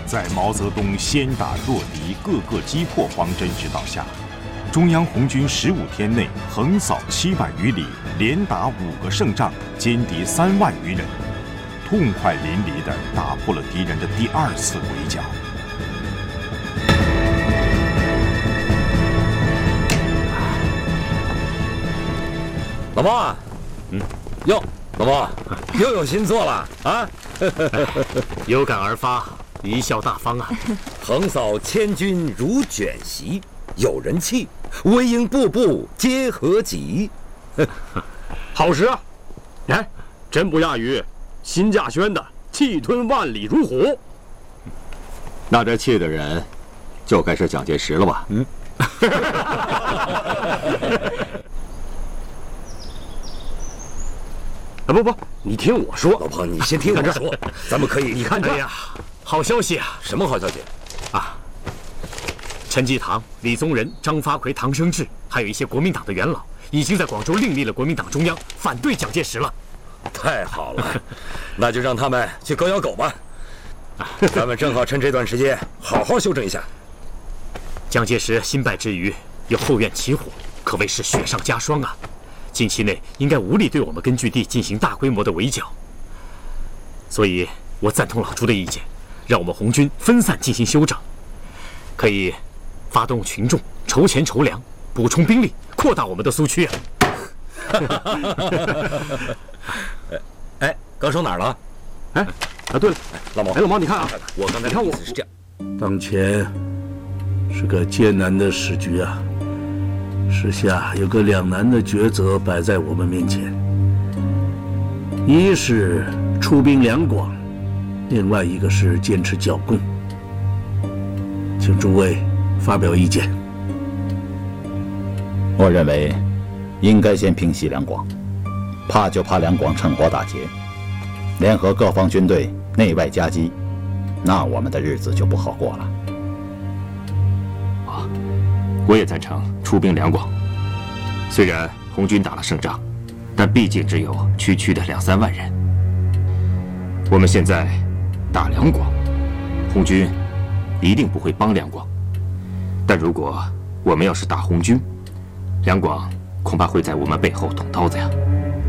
在毛泽东先打弱敌、个个击破方针指导下，中央红军15天内横扫7万余里，连打5个胜仗，歼敌3万余人，痛快淋漓地打破了敌人的第2次围剿。 老毛啊，哟，老毛又有新作了啊！ 有感而发，贻笑大方啊！ 横扫千军如卷席，有人气，威应步步皆合集。 好诗啊！哎，真不亚于辛稼轩的“气吞万里如虎”。 那这气的人，就该是蒋介石了吧？ 啊不，你听我说， 老庞，你先听我说，咱们可以， 你看这， 哎呀，好消息啊！ 什么好消息啊？陈济棠、李宗仁、张发奎、唐生智，还有一些国民党的元老，已经在广州另立了国民党中央，反对蒋介石了。 太好了，那就让他们去狗咬狗吧。咱们正好趁这段时间好好休整一下。 蒋介石新败之余，又后院起火，可谓是雪上加霜啊！近期内应该无力对我们根据地进行大规模的围剿，所以我赞同老朱的意见，让我们红军分散进行休整，可以发动群众筹钱筹粮，补充兵力，扩大我们的苏区啊！ 哎，刚说哪儿了？ 哎，啊对了， 老毛， 老毛，你看啊， 我刚才的意思是这样， 当前是个艰难的时局啊。时下有个两难的抉择摆在我们面前，一是出兵两广，另外一个是坚持剿共。请诸位发表意见。 我认为，应该先平息两广，怕就怕两广趁火打劫，联合各方军队内外夹击，那我们的日子就不好过了。 我也赞成出兵两广。虽然红军打了胜仗，但毕竟只有区区的2、3万人。我们现在打两广，红军一定不会帮两广。但如果我们要是打红军，两广恐怕会在我们背后捅刀子呀。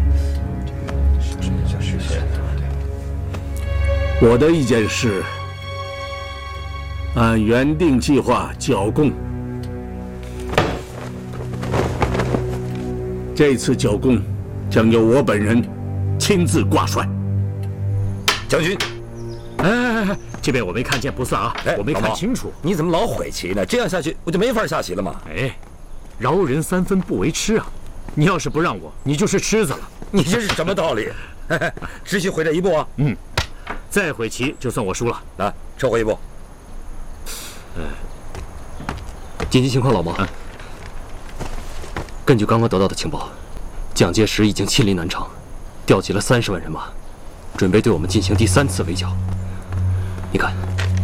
我的意见是，按原定计划剿共。这次剿共将由我本人亲自挂帅。 将军， 哎，这边我没看见不算啊，我没看清楚。 你怎么老悔棋呢？这样下去我就没法下棋了嘛。 哎，饶人3分不为吃啊！你要是不让我，你就是痴子了。 你这是什么道理？只许悔这一步啊！ 再悔棋就算我输了。 来，撤回一步。 紧急情况，老毛。根据刚刚得到的情报，蒋介石已经亲临南昌，调集了30万人马，准备对我们进行第3次围剿。你看，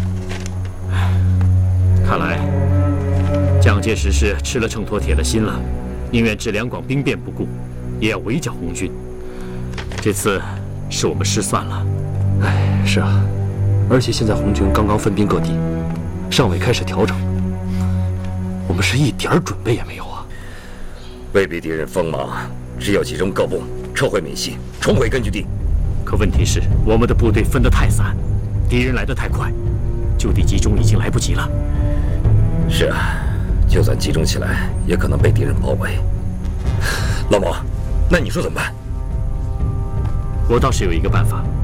看来蒋介石是吃了秤砣铁了心了，宁愿置两广兵变不顾，也要围剿红军。这次是我们失算了。 哎，是啊，而且现在红军刚刚分兵各地，尚未开始调整，我们是一点准备也没有啊。 未必敌人锋芒，只有集中各部，撤回闽西，重回根据地。 可问题是，我们的部队分得太散，敌人来得太快，就地集中已经来不及了。 是啊，就算集中起来，也可能被敌人包围。老毛，那你说怎么办？ 我倒是有一个办法。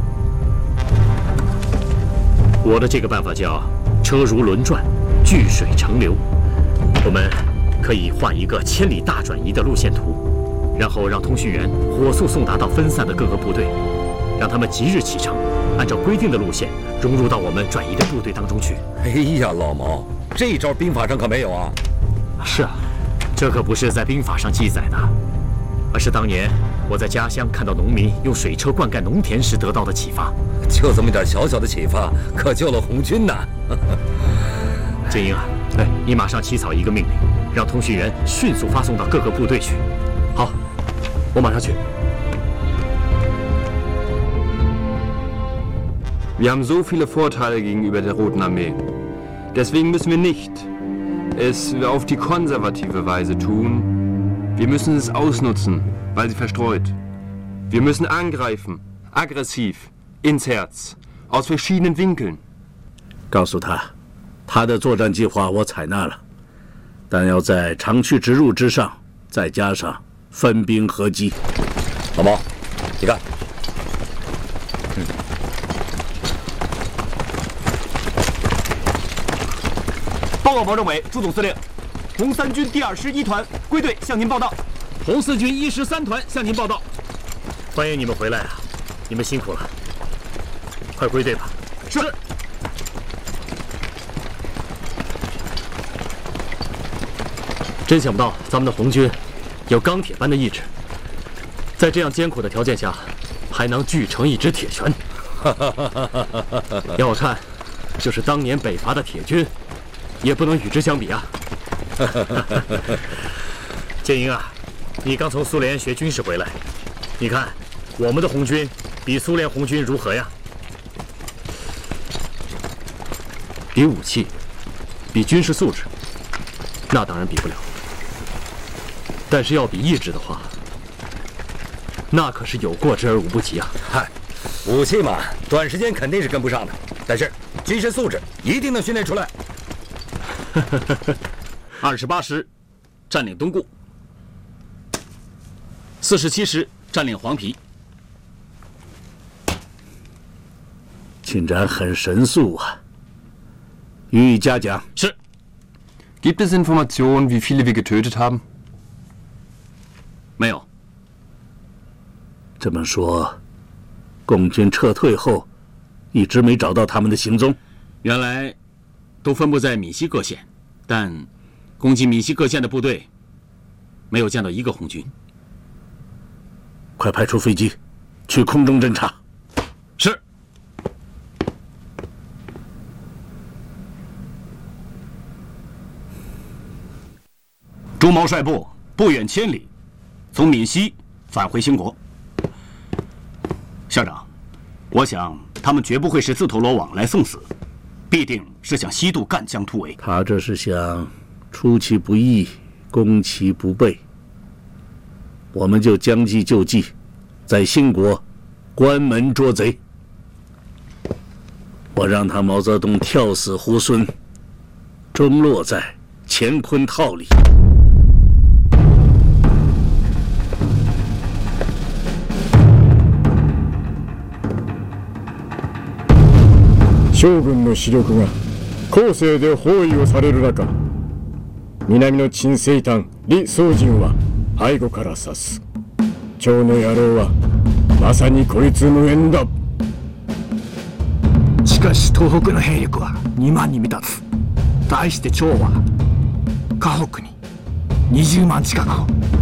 我的这个办法叫车如轮转，聚水成流。我们可以画一个千里大转移的路线图，然后让通讯员火速送达到分散的各个部队，让他们即日启程，按照规定的路线融入到我们转移的部队当中去。 哎呀，老毛，这一招兵法上可没有啊！ 是啊，这可不是在兵法上记载的，而是当年我在家乡看到农民用水车灌溉农田时得到的启发。 就这么点小小的启发，可救了红军呐！ 建英啊，你马上起草一个命令，让通讯员迅速发送到各个部队去。 好，我马上去。 Wir haben so viele Vorteile gegenüber der Roten Armee. Deswegen müssen wir nicht es auf die konservative Weise tun. Wir müssen es ausnutzen, weil sie verstreut. Wir müssen angreifen, aggressiv, ins Herz, aus verschiedenen Winkeln. 告诉他，他的作战计划我采纳了，但要在长驱直入之上再加上分兵合击。 老毛，你看。 报告保政委、朱总司令，红三军第2师1团归队向您报道。 红四军1师3团向您报道。欢迎你们回来啊！你们辛苦了，快归队吧。 是。 真想不到咱们的红军有钢铁般的意志，在这样艰苦的条件下，还能聚成一支铁拳。要我看，就是当年北伐的铁军，也不能与之相比啊。 建英啊，你刚从苏联学军事回来，你看我们的红军比苏联红军如何呀？ 比武器，比军事素质，那当然比不了。但是要比意志的话，那可是有过之而无不及啊！ 嗨，武器嘛，短时间肯定是跟不上的，但是军事素质一定能训练出来。 28师占领东固，47师占领黄陂。 进展很神速啊，予以嘉奖。 是。 Gibt es Informationen, wie viele wir getötet haben? 没有。 这么说，共军撤退后，一直没找到他们的行踪。 原来都分布在闽西各县，但攻击闽西各县的部队没有见到一个红军。 快派出飞机去空中侦察。 是。 朱毛率部不远千里，从闽西返回兴国。校长，我想他们绝不会是自投罗网来送死，必定是想西渡赣江突围。 他这是想出其不意，攻其不备。我们就将计就计，在兴国关门捉贼。我让他毛泽东跳死猢狲，终落在乾坤套里。 将軍の主力が後世で包囲をされる中、南の陳清丹、李宗仁は背後から刺す。趙の野郎はまさにこいつ無縁だ。 しかし東北の兵力は2万に満たず、対して趙は河北に20万近く。